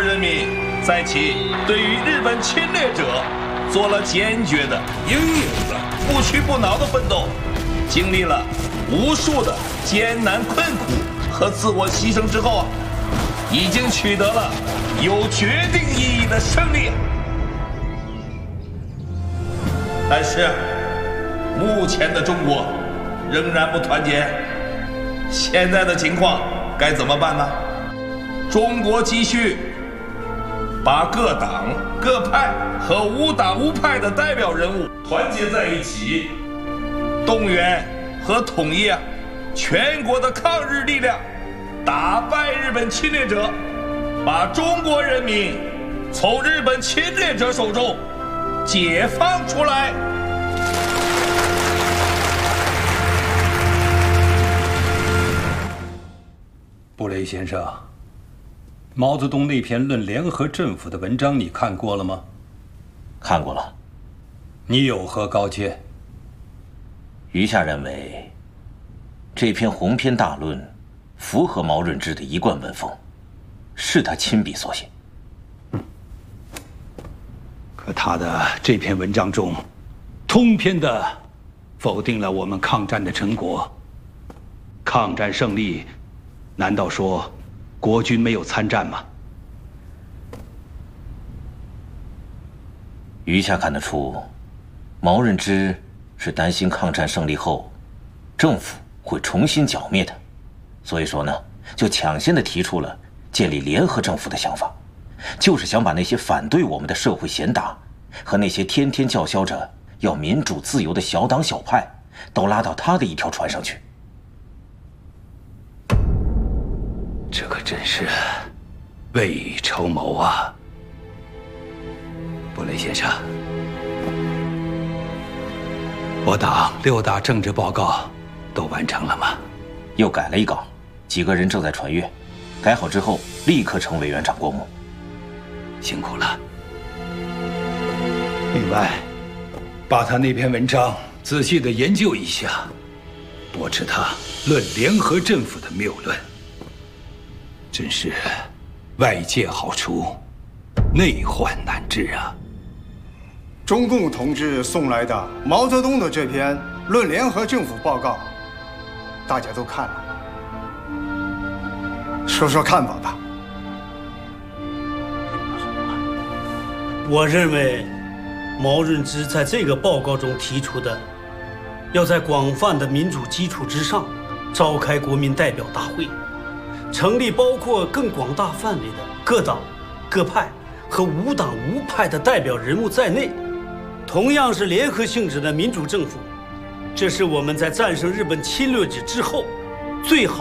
人民在其对于日本侵略者做了坚决的、英勇的、不屈不挠的奋斗，经历了无数的艰难困苦和自我牺牲之后已经取得了有决定意义的胜利。但是，目前的中国仍然不团结，现在的情况该怎么办呢？中国急需把各党、各派和无党无派的代表人物团结在一起，动员和统一全国的抗日力量，打败日本侵略者，把中国人民从日本侵略者手中解放出来。 布雷先生，毛泽东那篇论联合政府的文章你看过了吗？ 看过了。 你有何高见？ 余下认为，这篇鸿篇大论符合毛润之的一贯文风，是他亲笔所写。 可他的这篇文章中，通篇的否定了我们抗战的成果。抗战胜利，难道说国军没有参战吗？ 余下看得出，毛润之是担心抗战胜利后，政府会重新剿灭他，所以说呢，就抢先的提出了建立联合政府的想法，就是想把那些反对我们的社会贤达和那些天天叫嚣着要民主自由的小党小派，都拉到他的一条船上去。 这可真是未雨绸缪啊！布雷先生，我党6大政治报告都完成了吗？ 又改了一稿，几个人正在传阅，改好之后立刻呈委员长过目。 辛苦了。另外，把他那篇文章仔细的研究一下，驳斥他论联合政府的谬论。真是外界好除，内患难治啊！ 中共同志送来的毛泽东的这篇《论联合政府报告》，大家都看了，说说看法吧。 我认为，毛润之在这个报告中提出的，要在广泛的民主基础之上，召开国民代表大会。成立包括更广大范围的各党、各派和无党无派的代表人物在内，同样是联合性质的民主政府，这是我们在战胜日本侵略者之后最好